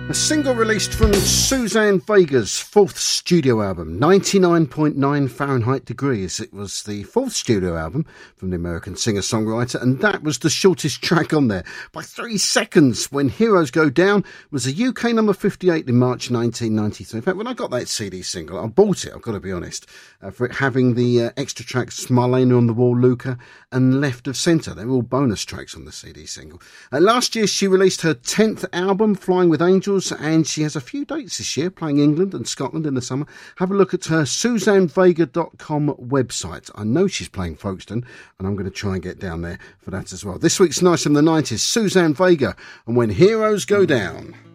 A single released from Suzanne Vega's fourth studio album, 99.9 Fahrenheit Degrees. It was the fourth studio album from the American singer-songwriter, and that was the shortest track on there, by 3 seconds. When Heroes Go Down was a UK number 58 in March 1993. In fact, when I got that CD single, I bought it, I've got to be honest, for it having the extra tracks Marlena on the Wall, Luca, and Left of Centre. They were all bonus tracks on the CD single. Last year, she released her 10th album, Flying with Angels, and she has a few dates this year, playing England and Scotland in the summer. Have a look at her SuzanneVega.com website. I know she's playing Folkestone, and I'm going to try and get down there for that as well. This week's Nice from the 90s, Suzanne Vega, and When Heroes Go Down.